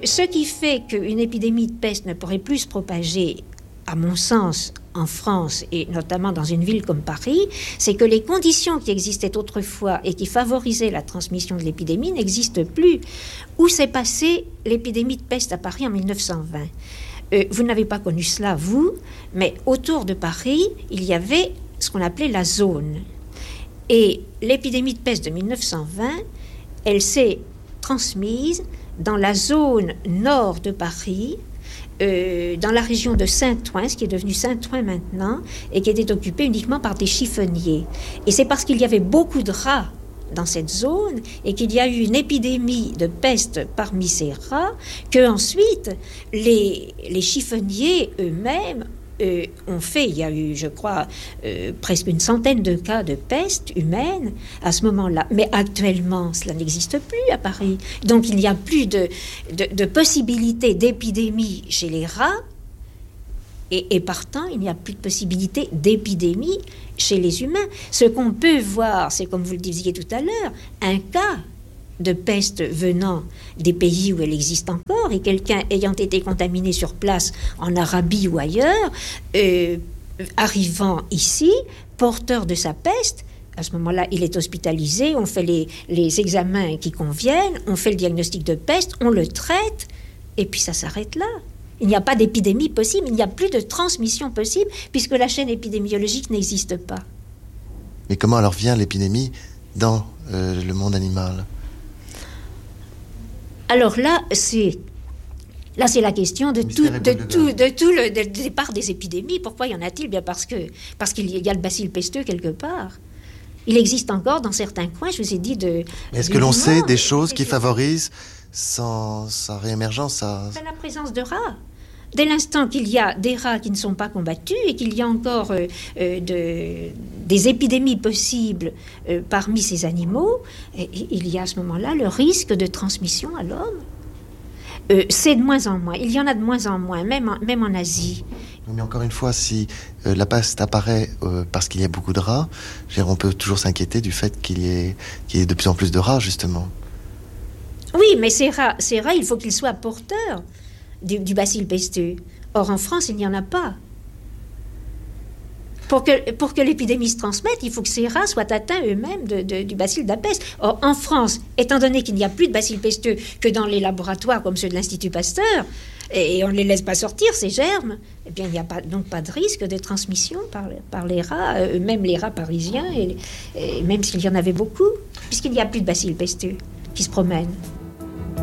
Ce qui fait qu'une épidémie de peste ne pourrait plus se propager, à mon sens, en France, et notamment dans une ville comme Paris, c'est que les conditions qui existaient autrefois et qui favorisaient la transmission de l'épidémie n'existent plus. Où s'est passée l'épidémie de peste à Paris en 1920 ? Vous n'avez pas connu cela, vous, mais autour de Paris, il y avait ce qu'on appelait la zone. Et l'épidémie de peste de 1920, elle s'est transmise dans la zone nord de Paris, dans la région de Saint-Ouen, ce qui est devenu Saint-Ouen maintenant, et qui était occupée uniquement par des chiffonniers. Et c'est parce qu'il y avait beaucoup de rats dans cette zone et qu'il y a eu une épidémie de peste parmi ces rats que ensuite les chiffonniers eux-mêmes ont fait. Il y a eu, je crois, presque une centaine de cas de peste humaine à ce moment-là. Mais actuellement, cela n'existe plus à Paris. Donc il n'y a plus de possibilité d'épidémie chez les rats et partant, il n'y a plus de possibilité d'épidémie chez les humains. Ce qu'on peut voir, c'est, comme vous le disiez tout à l'heure, un cas de peste venant des pays où elle existe encore, et quelqu'un ayant été contaminé sur place en Arabie ou ailleurs, arrivant ici, porteur de sa peste. À ce moment-là, il est hospitalisé, on fait les examens qui conviennent, on fait le diagnostic de peste, on le traite, et puis ça s'arrête là. Il n'y a pas d'épidémie possible, il n'y a plus de transmission possible, puisque la chaîne épidémiologique n'existe pas. Mais comment alors vient l'épidémie dans le monde animal ? Alors là, c'est la question de tout le départ des épidémies. Pourquoi y en a-t-il ? Bien parce qu'il y a le bacille pesteux quelque part. Il existe encore dans certains coins, je vous ai dit de... Est-ce que l'on sait des choses qui favorisent sa réémergence La présence de rats. Dès l'instant qu'il y a des rats qui ne sont pas combattus et qu'il y a encore des épidémies possibles parmi ces animaux, il y a à ce moment-là le risque de transmission à l'homme. C'est de moins en moins. Il y en a de moins en moins, même en Asie. Mais encore une fois, si la peste apparaît parce qu'il y a beaucoup de rats, on peut toujours s'inquiéter du fait qu'il y ait de plus en plus de rats, justement. Oui, mais ces rats, il faut qu'ils soient porteurs du bacille pesteux. Or, en France, il n'y en a pas. Pour que l'épidémie se transmette, il faut que ces rats soient atteints eux-mêmes du bacille de la peste. Or, en France, étant donné qu'il n'y a plus de bacille pesteux que dans les laboratoires comme ceux de l'Institut Pasteur, et on ne les laisse pas sortir, ces germes, eh bien, il n'y a donc pas de risque de transmission par les rats, même les rats parisiens, et même s'il y en avait beaucoup, puisqu'il n'y a plus de bacille pesteux qui se promènent.